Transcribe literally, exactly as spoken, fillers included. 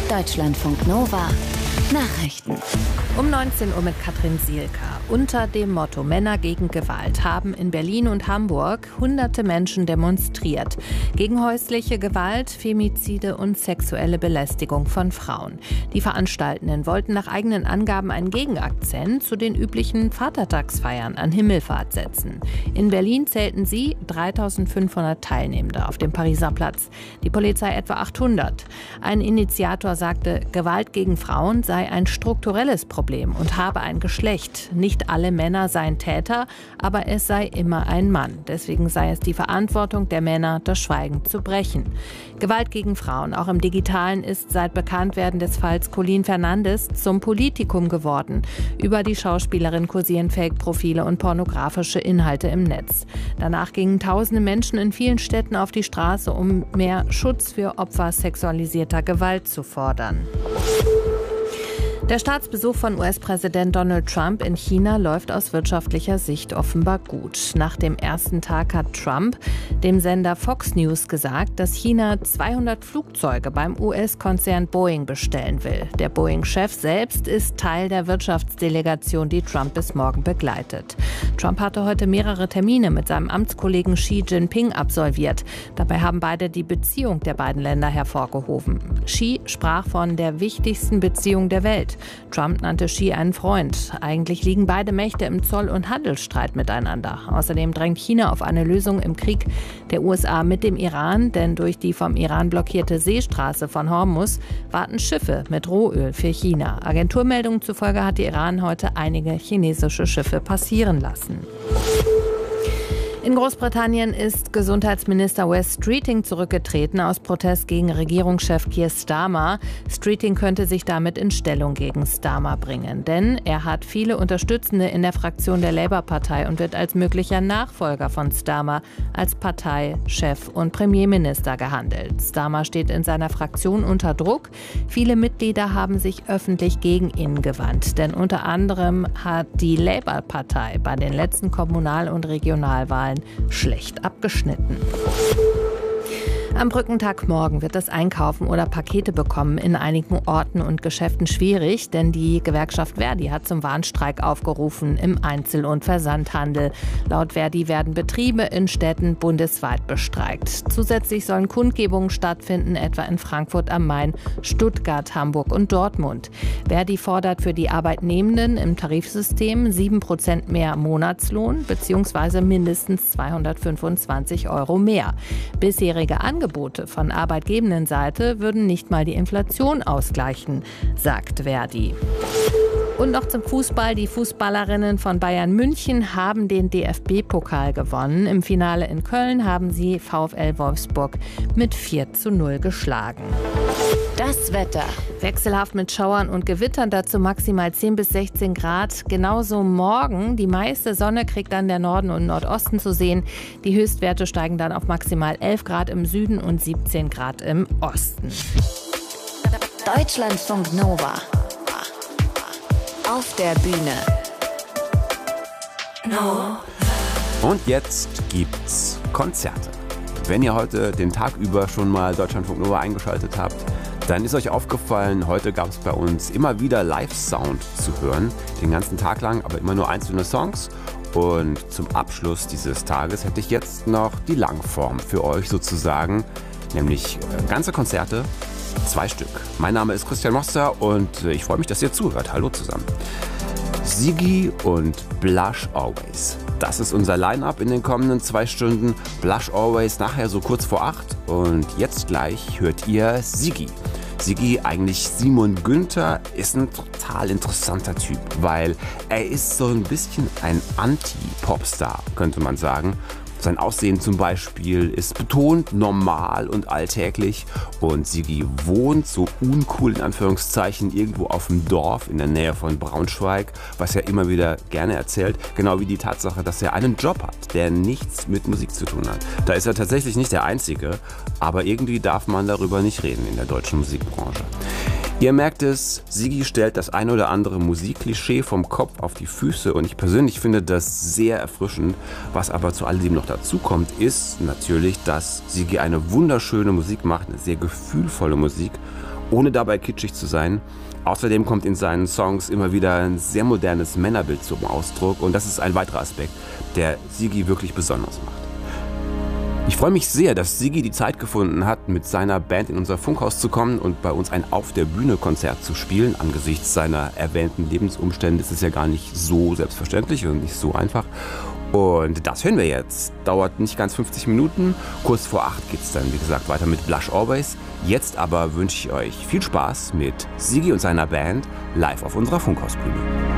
Deutschlandfunk Nova Nachrichten. Um neunzehn Uhr mit Katrin Sielka. Unter dem Motto Männer gegen Gewalt haben in Berlin und Hamburg hunderte Menschen demonstriert. Gegen häusliche Gewalt, Femizide und sexuelle Belästigung von Frauen. Die Veranstaltenden wollten nach eigenen Angaben einen Gegenakzent zu den üblichen Vatertagsfeiern an Himmelfahrt setzen. In Berlin zählten sie dreitausendfünfhundert Teilnehmende auf dem Pariser Platz. Die Polizei etwa achthundert. Ein Initiator sagte, Gewalt gegen Frauen sei ein strukturelles Problem und habe ein Geschlecht. Nicht alle Männer seien Täter, aber es sei immer ein Mann. Deswegen sei es die Verantwortung der Männer, das Schweigen zu brechen. Gewalt gegen Frauen, auch im Digitalen, ist seit Bekanntwerden des Falls Colleen Fernandes zum Politikum geworden. Über die Schauspielerin kursieren Fake-Profile und pornografische Inhalte im Netz. Danach gingen tausende Menschen in vielen Städten auf die Straße, um mehr Schutz für Opfer sexualisierter Gewalt zu fordern. Der Staatsbesuch von U S-Präsident Donald Trump in China läuft aus wirtschaftlicher Sicht offenbar gut. Nach dem ersten Tag hat Trump dem Sender Fox News gesagt, dass China zweihundert Flugzeuge beim U S-Konzern Boeing bestellen will. Der Boeing-Chef selbst ist Teil der Wirtschaftsdelegation, die Trump bis morgen begleitet. Trump hatte heute mehrere Termine mit seinem Amtskollegen Xi Jinping absolviert. Dabei haben beide die Beziehung der beiden Länder hervorgehoben. Xi sprach von der wichtigsten Beziehung der Welt. Trump nannte Xi einen Freund. Eigentlich liegen beide Mächte im Zoll- und Handelsstreit miteinander. Außerdem drängt China auf eine Lösung im Krieg der U S A mit dem Iran, denn durch die vom Iran blockierte Seestraße von Hormuz warten Schiffe mit Rohöl für China. Agenturmeldungen zufolge hat der Iran heute einige chinesische Schiffe passieren lassen. In Großbritannien ist Gesundheitsminister Wes Streeting zurückgetreten aus Protest gegen Regierungschef Keir Starmer. Streeting könnte sich damit in Stellung gegen Starmer bringen, denn er hat viele Unterstützende in der Fraktion der Labour-Partei und wird als möglicher Nachfolger von Starmer als Parteichef und Premierminister gehandelt. Starmer steht in seiner Fraktion unter Druck. Viele Mitglieder haben sich öffentlich gegen ihn gewandt, denn unter anderem hat die Labour-Partei bei den letzten Kommunal- und Regionalwahlen schlecht abgeschnitten. Am Brückentag morgen wird das Einkaufen oder Pakete bekommen in einigen Orten und Geschäften schwierig, denn die Gewerkschaft Verdi hat zum Warnstreik aufgerufen im Einzel- und Versandhandel. Laut Verdi werden Betriebe in Städten bundesweit bestreikt. Zusätzlich sollen Kundgebungen stattfinden, etwa in Frankfurt am Main, Stuttgart, Hamburg und Dortmund. Verdi fordert für die Arbeitnehmenden im Tarifsystem sieben Prozent mehr Monatslohn bzw. mindestens zweihundertfünfundzwanzig Euro mehr. Bisherige Angebote von arbeitgebenden Seite würden nicht mal die Inflation ausgleichen, sagt Verdi. Und noch zum Fußball. Die Fußballerinnen von Bayern München haben den D F B-Pokal gewonnen. Im Finale in Köln haben sie VfL Wolfsburg mit vier zu null geschlagen. Das Wetter. Wechselhaft mit Schauern und Gewittern, dazu maximal zehn bis sechzehn Grad. Genauso morgen. Die meiste Sonne kriegt dann der Norden und Nordosten zu sehen. Die Höchstwerte steigen dann auf maximal elf Grad im Süden und siebzehn Grad im Osten. Deutschlandfunk Nova. Auf der Bühne. No. Und jetzt gibt's Konzerte. Wenn ihr heute den Tag über schon mal Deutschlandfunk Nova eingeschaltet habt, dann ist euch aufgefallen, heute gab es bei uns immer wieder Live-Sound zu hören, den ganzen Tag lang, aber immer nur einzelne Songs. Und zum Abschluss dieses Tages hätte ich jetzt noch die Langform für euch sozusagen, nämlich ganze Konzerte, zwei Stück. Mein Name ist Christian Moster und ich freue mich, dass ihr zuhört. Hallo zusammen. Siggi und Blush Always. Das ist unser Line-Up in den kommenden zwei Stunden. Blush Always nachher so kurz vor acht. Und jetzt gleich hört ihr Siggi. Siggi, eigentlich Simon Günther, ist ein total interessanter Typ, weil er ist so ein bisschen ein Anti-Popstar, könnte man sagen. Sein Aussehen zum Beispiel ist betont normal und alltäglich und Siggi wohnt so uncool in Anführungszeichen irgendwo auf dem Dorf in der Nähe von Braunschweig, was er immer wieder gerne erzählt, genau wie die Tatsache, dass er einen Job hat, der nichts mit Musik zu tun hat. Da ist er tatsächlich nicht der Einzige, aber irgendwie darf man darüber nicht reden in der deutschen Musikbranche. Ihr merkt es, Siggi stellt das ein oder andere Musikklischee vom Kopf auf die Füße und ich persönlich finde das sehr erfrischend. Was aber zu alledem noch dazu kommt, ist natürlich, dass Siggi eine wunderschöne Musik macht, eine sehr gefühlvolle Musik ohne dabei kitschig zu sein. Außerdem kommt in seinen Songs immer wieder ein sehr modernes Männerbild zum Ausdruck und das ist ein weiterer Aspekt, der Sigi wirklich besonders macht. Ich freue mich sehr, dass Sigi die Zeit gefunden hat, mit seiner Band in unser Funkhaus zu kommen und bei uns ein Auf-der-Bühne-Konzert zu spielen. Angesichts seiner erwähnten Lebensumstände ist es ja gar nicht so selbstverständlich und nicht so einfach. Und das hören wir jetzt. Dauert nicht ganz fünfzig Minuten. Kurz vor acht geht es dann, wie gesagt, weiter mit Blush Always. Jetzt aber wünsche ich euch viel Spaß mit Sigi und seiner Band live auf unserer Funkhausbühne.